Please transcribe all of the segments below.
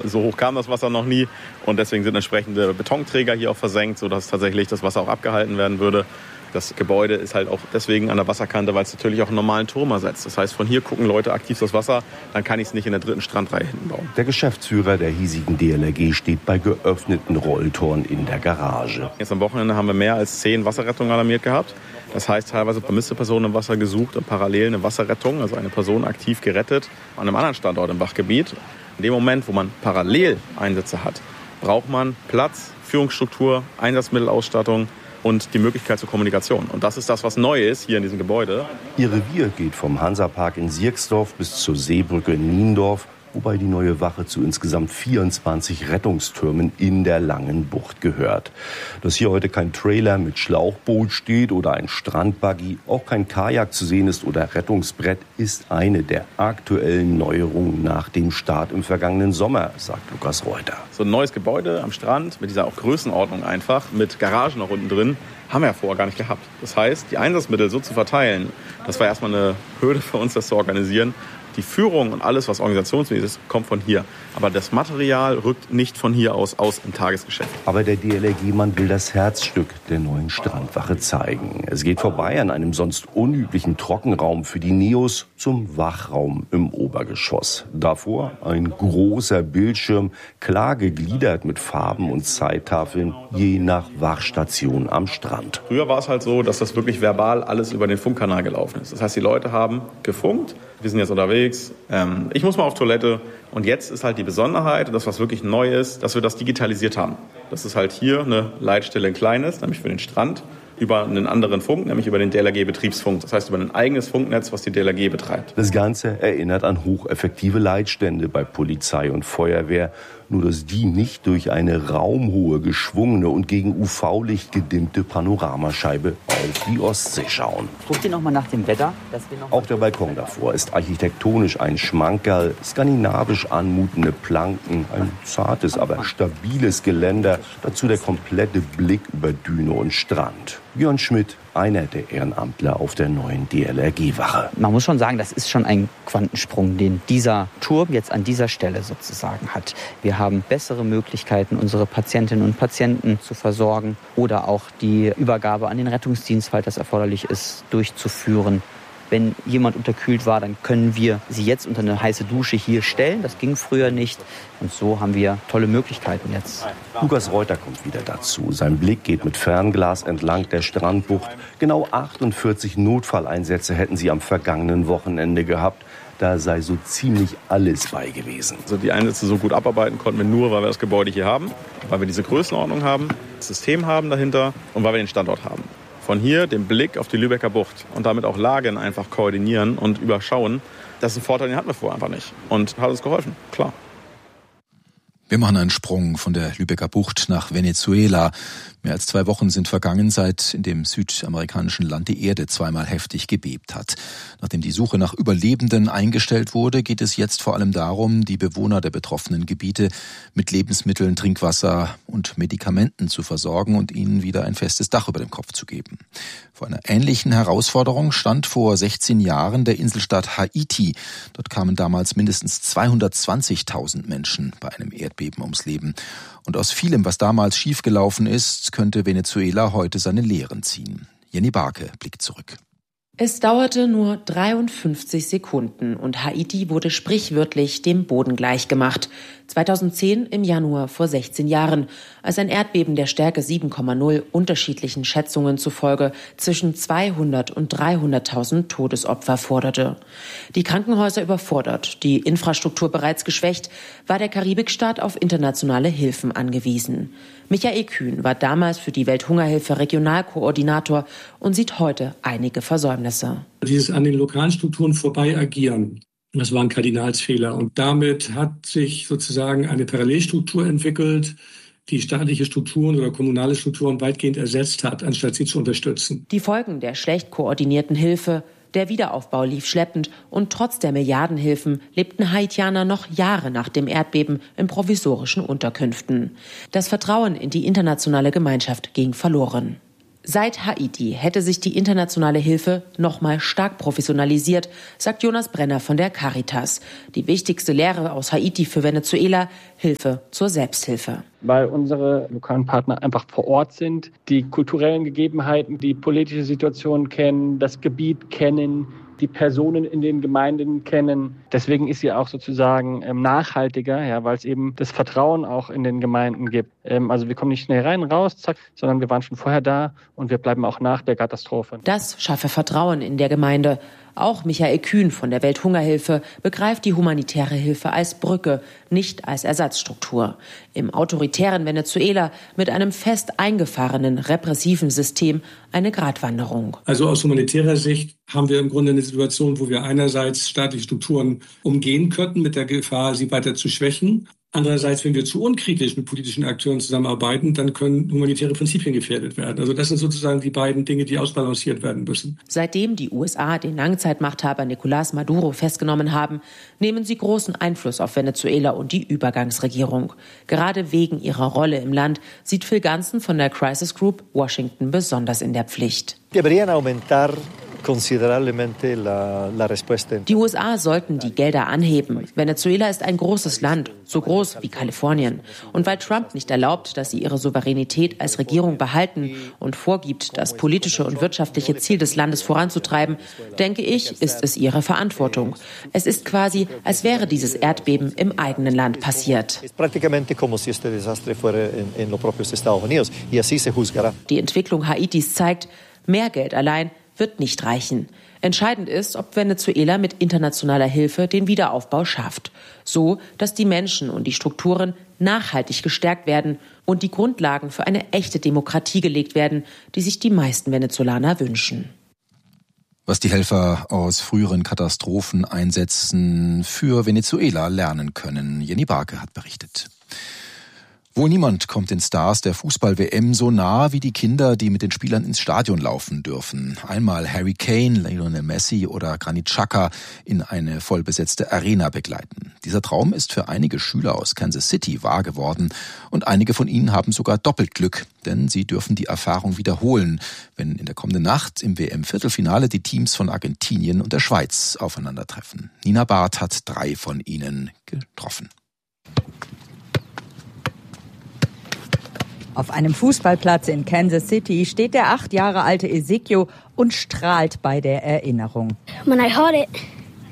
So hoch kam das Wasser noch nie und deswegen sind entsprechende Betonträger hier auch versenkt, sodass tatsächlich das Wasser auch abgehalten werden würde. Das Gebäude ist halt auch deswegen an der Wasserkante, weil es natürlich auch einen normalen Turm ersetzt. Das heißt, von hier gucken Leute aktiv das Wasser, dann kann ich es nicht in der 3. Strandreihe hinten bauen. Der Geschäftsführer der hiesigen DLRG steht bei geöffneten Rolltoren in der Garage. Jetzt am Wochenende haben wir mehr als 10 Wasserrettungen alarmiert gehabt. Das heißt, teilweise vermisste Personen im Wasser gesucht und parallel eine Wasserrettung, also eine Person aktiv gerettet an einem anderen Standort im Wachgebiet. In dem Moment, wo man parallel Einsätze hat, braucht man Platz, Führungsstruktur, Einsatzmittelausstattung und die Möglichkeit zur Kommunikation. Und das ist das, was neu ist hier in diesem Gebäude. Ihr Revier geht vom Hansapark in Sierksdorf bis zur Seebrücke in Niendorf, wobei die neue Wache zu insgesamt 24 Rettungstürmen in der Langen Bucht gehört. Dass hier heute kein Trailer mit Schlauchboot steht oder ein Strandbuggy, auch kein Kajak zu sehen ist oder Rettungsbrett, ist eine der aktuellen Neuerungen nach dem Start im vergangenen Sommer, sagt Lukas Reuter. So ein neues Gebäude am Strand mit dieser auch Größenordnung einfach, mit Garagen noch unten drin, haben wir ja vorher gar nicht gehabt. Das heißt, die Einsatzmittel so zu verteilen, das war erstmal eine Hürde für uns, das zu organisieren. Die Führung und alles, was organisationsmäßig ist, kommt von hier. Aber das Material rückt nicht von hier aus im Tagesgeschäft. Aber der DLRG-Mann will das Herzstück der neuen Strandwache zeigen. Es geht vorbei an einem sonst unüblichen Trockenraum für die Neos zum Wachraum im Obergeschoss. Davor ein großer Bildschirm, klar gegliedert mit Farben und Zeittafeln, je nach Wachstation am Strand. Früher war es halt so, dass das wirklich verbal alles über den Funkkanal gelaufen ist. Das heißt, die Leute haben gefunkt, wir sind jetzt unterwegs, ich muss mal auf Toilette. Und jetzt ist halt die Besonderheit, das was wirklich neu ist, dass wir das digitalisiert haben. Das ist halt hier eine Leitstelle in Kleines, nämlich für den Strand, über einen anderen Funk, nämlich über den DLRG-Betriebsfunk. Das heißt über ein eigenes Funknetz, was die DLRG betreibt. Das Ganze erinnert an hocheffektive Leitstände bei Polizei und Feuerwehr. Nur dass die nicht durch eine raumhohe, geschwungene und gegen UV-Licht gedimmte Panoramascheibe auf die Ostsee schauen. Guckt ihr noch mal nach dem Wetter? Auch der Balkon davor ist architektonisch ein Schmankerl, skandinavisch anmutende Planken, ein zartes, aber stabiles Geländer, dazu der komplette Blick über Düne und Strand. Björn Schmidt, einer der Ehrenamtler auf der neuen DLRG-Wache. Man muss schon sagen, das ist schon ein Quantensprung, den dieser Turm jetzt an dieser Stelle sozusagen hat. Wir haben bessere Möglichkeiten, unsere Patientinnen und Patienten zu versorgen oder auch die Übergabe an den Rettungsdienst, falls das erforderlich ist, durchzuführen. Wenn jemand unterkühlt war, dann können wir sie jetzt unter eine heiße Dusche hier stellen. Das ging früher nicht. Und so haben wir tolle Möglichkeiten jetzt. Lukas Reuter kommt wieder dazu. Sein Blick geht mit Fernglas entlang der Strandbucht. Genau 48 Notfalleinsätze hätten sie am vergangenen Wochenende gehabt. Da sei so ziemlich alles bei gewesen. Also die Einsätze so gut abarbeiten konnten wir nur, weil wir das Gebäude hier haben, weil wir diese Größenordnung haben, das System haben dahinter und weil wir den Standort haben. Von hier den Blick auf die Lübecker Bucht und damit auch Lagen einfach koordinieren und überschauen, das ist ein Vorteil, den hatten wir vorher einfach nicht. Und hat uns geholfen, klar. Wir machen einen Sprung von der Lübecker Bucht nach Venezuela. Mehr als 2 Wochen sind vergangen, seit in dem südamerikanischen Land die Erde zweimal heftig gebebt hat. Nachdem die Suche nach Überlebenden eingestellt wurde, geht es jetzt vor allem darum, die Bewohner der betroffenen Gebiete mit Lebensmitteln, Trinkwasser und Medikamenten zu versorgen und ihnen wieder ein festes Dach über dem Kopf zu geben. Vor einer ähnlichen Herausforderung stand vor 16 Jahren der Inselstaat Haiti. Dort kamen damals mindestens 220.000 Menschen bei einem Erdbeben ums Leben. Und aus vielem, was damals schiefgelaufen ist, könnte Venezuela heute seine Lehren ziehen. Jenny Barke blickt zurück. Es dauerte nur 53 Sekunden und Haiti wurde sprichwörtlich dem Boden gleichgemacht. 2010 im Januar vor 16 Jahren, als ein Erdbeben der Stärke 7,0 unterschiedlichen Schätzungen zufolge zwischen 200 und 300.000 Todesopfer forderte. Die Krankenhäuser überfordert, die Infrastruktur bereits geschwächt, war der Karibikstaat auf internationale Hilfen angewiesen. Michael Kühn war damals für die Welthungerhilfe Regionalkoordinator und sieht heute einige Versäumnisse. Dieses an den lokalen Strukturen vorbei agieren, das war ein Kardinalsfehler. Und damit hat sich sozusagen eine Parallelstruktur entwickelt, die staatliche Strukturen oder kommunale Strukturen weitgehend ersetzt hat, anstatt sie zu unterstützen. Die Folgen der schlecht koordinierten Hilfe, der Wiederaufbau lief schleppend und trotz der Milliardenhilfen lebten Haitianer noch Jahre nach dem Erdbeben in provisorischen Unterkünften. Das Vertrauen in die internationale Gemeinschaft ging verloren. Seit Haiti hätte sich die internationale Hilfe nochmal stark professionalisiert, sagt Jonas Brenner von der Caritas. Die wichtigste Lehre aus Haiti für Venezuela: Hilfe zur Selbsthilfe. Weil unsere lokalen Partner einfach vor Ort sind, die kulturellen Gegebenheiten, die politische Situation kennen, das Gebiet kennen, die Personen in den Gemeinden kennen. Deswegen ist sie auch sozusagen nachhaltiger, ja, weil es eben das Vertrauen auch in den Gemeinden gibt. Also wir kommen nicht schnell rein, raus, zack, sondern wir waren schon vorher da und wir bleiben auch nach der Katastrophe. Das schaffe Vertrauen in der Gemeinde. Auch Michael Kühn von der Welthungerhilfe begreift die humanitäre Hilfe als Brücke, nicht als Ersatzstruktur. Im autoritären Venezuela mit einem fest eingefahrenen, repressiven System eine Gratwanderung. Also aus humanitärer Sicht haben wir im Grunde eine Situation, wo wir einerseits staatliche Strukturen umgehen könnten, mit der Gefahr, sie weiter zu schwächen. Andererseits, wenn wir zu unkritisch mit politischen Akteuren zusammenarbeiten, dann können humanitäre Prinzipien gefährdet werden. Also das sind sozusagen die beiden Dinge, die ausbalanciert werden müssen. Seitdem die USA den Langzeitmachthaber Nicolás Maduro festgenommen haben, nehmen sie großen Einfluss auf Venezuela und die Übergangsregierung. Gerade wegen ihrer Rolle im Land sieht Phil Ganson von der Crisis Group Washington besonders in der Pflicht. Die USA sollten die Gelder anheben. Venezuela ist ein großes Land, so groß wie Kalifornien. Und weil Trump nicht erlaubt, dass sie ihre Souveränität als Regierung behalten und vorgibt, das politische und wirtschaftliche Ziel des Landes voranzutreiben, denke ich, ist es ihre Verantwortung. Es ist quasi, als wäre dieses Erdbeben im eigenen Land passiert. Die Entwicklung Haitis zeigt, mehr Geld allein wird nicht reichen. Entscheidend ist, ob Venezuela mit internationaler Hilfe den Wiederaufbau schafft. So, dass die Menschen und die Strukturen nachhaltig gestärkt werden und die Grundlagen für eine echte Demokratie gelegt werden, die sich die meisten Venezolaner wünschen. Was die Helfer aus früheren Katastropheneinsätzen für Venezuela lernen können. Jenny Barke hat berichtet. Wohl niemand kommt den Stars der Fußball-WM so nah wie die Kinder, die mit den Spielern ins Stadion laufen dürfen. Einmal Harry Kane, Lionel Messi oder Granit Xhaka in eine vollbesetzte Arena begleiten. Dieser Traum ist für einige Schüler aus Kansas City wahr geworden und einige von ihnen haben sogar doppelt Glück, denn sie dürfen die Erfahrung wiederholen, wenn in der kommenden Nacht im WM-Viertelfinale die Teams von Argentinien und der Schweiz aufeinandertreffen. Nina Barth hat 3 von ihnen getroffen. Auf einem Fußballplatz in Kansas City steht der 8 Jahre alte Ezekiel und strahlt bei der Erinnerung. When I heard it,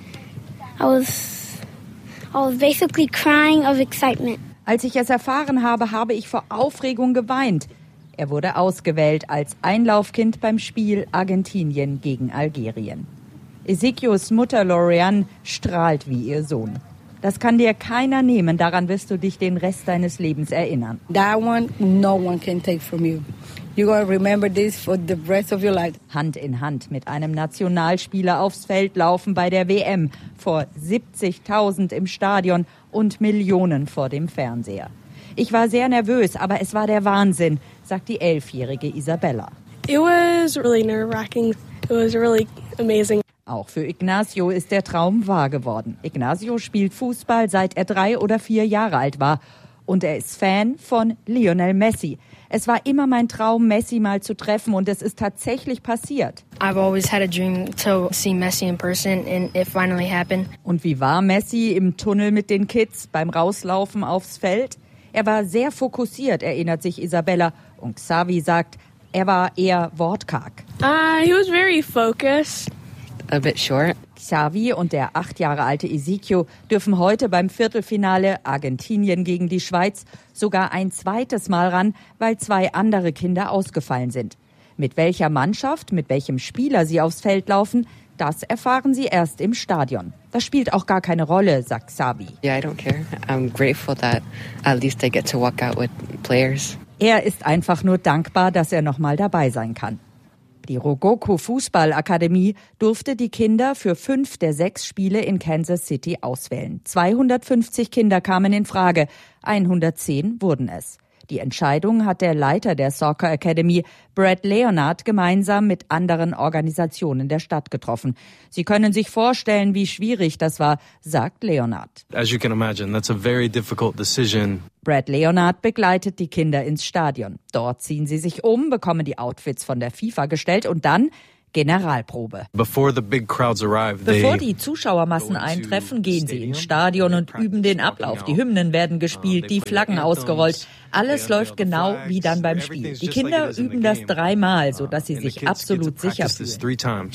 I was basically crying of excitement. Als ich es erfahren habe, habe ich vor Aufregung geweint. Er wurde ausgewählt als Einlaufkind beim Spiel Argentinien gegen Algerien. Ezekiels Mutter Lorianne strahlt wie ihr Sohn. Das kann dir keiner nehmen, daran wirst du dich den Rest deines Lebens erinnern. That one, no one can take from you. You're gonna remember this for the rest of your life. Hand in Hand mit einem Nationalspieler aufs Feld laufen bei der WM, vor 70.000 im Stadion und Millionen vor dem Fernseher. Ich war sehr nervös, aber es war der Wahnsinn, sagt die 11-jährige Isabella. It was really nerve-wracking. It was really amazing. Auch für Ignacio ist der Traum wahr geworden. Ignacio spielt Fußball, seit er 3 oder 4 Jahre alt war. Und er ist Fan von Lionel Messi. Es war immer mein Traum, Messi mal zu treffen und es ist tatsächlich passiert. I've always had a dream to see Messi in person and it finally happened. Und wie war Messi im Tunnel mit den Kids beim Rauslaufen aufs Feld? Er war sehr fokussiert, erinnert sich Isabella. Und Xavi sagt, er war eher wortkarg. He was very focused. A bit short. Xavi und der 8 Jahre alte Ezekiel dürfen heute beim Viertelfinale Argentinien gegen die Schweiz sogar ein zweites Mal ran, weil 2 andere Kinder ausgefallen sind. Mit welcher Mannschaft, mit welchem Spieler sie aufs Feld laufen, das erfahren sie erst im Stadion. Das spielt auch gar keine Rolle, sagt Xavi. Yeah, I don't care. I'm grateful that at least I get to walk out with players. Er ist einfach nur dankbar, dass er noch mal dabei sein kann. Die Rogoku Fußballakademie durfte die Kinder für 5 der 6 Spiele in Kansas City auswählen. 250 Kinder kamen in Frage, 110 wurden es. Die Entscheidung hat der Leiter der Soccer Academy, Brad Leonard, gemeinsam mit anderen Organisationen der Stadt getroffen. Sie können sich vorstellen, wie schwierig das war, sagt Leonard. As you can imagine, that's a very difficult decision. Brad Leonard begleitet die Kinder ins Stadion. Dort ziehen sie sich um, bekommen die Outfits von der FIFA gestellt und dann Generalprobe. Bevor die Zuschauermassen eintreffen, gehen sie ins Stadion und üben den Ablauf. Die Hymnen werden gespielt, die Flaggen ausgerollt. Alles läuft genau wie dann beim Spiel. Die Kinder üben das 3-mal, sodass sie sich absolut sicher fühlen.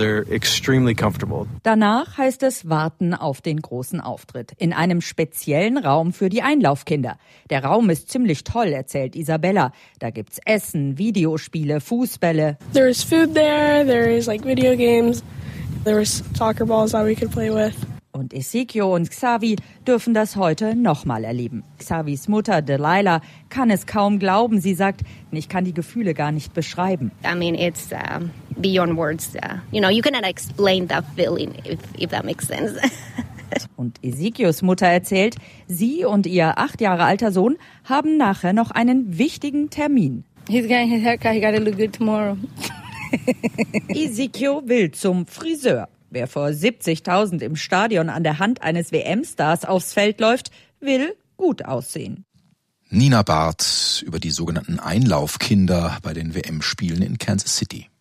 Danach heißt es warten auf den großen Auftritt. In einem speziellen Raum für die Einlaufkinder. Der Raum ist ziemlich toll, erzählt Isabella. Da gibt's Essen, Videospiele, Fußbälle. There is food there, there is like video games, there was soccer balls that we could play with. Und Ezekiel und Xavi dürfen das heute nochmal erleben. Xavis Mutter Delilah kann es kaum glauben. Sie sagt, ich kann die Gefühle gar nicht beschreiben. I mean, it's beyond words. You cannot explain that feeling, if that makes sense. Und Ezekiels Mutter erzählt, sie und ihr 8 Jahre alter Sohn haben nachher noch einen wichtigen Termin. He's getting his haircut. He got to look good tomorrow. Ezekiel will zum Friseur. Wer vor 70.000 im Stadion an der Hand eines WM-Stars aufs Feld läuft, will gut aussehen. Nina Barth über die sogenannten Einlaufkinder bei den WM-Spielen in Kansas City.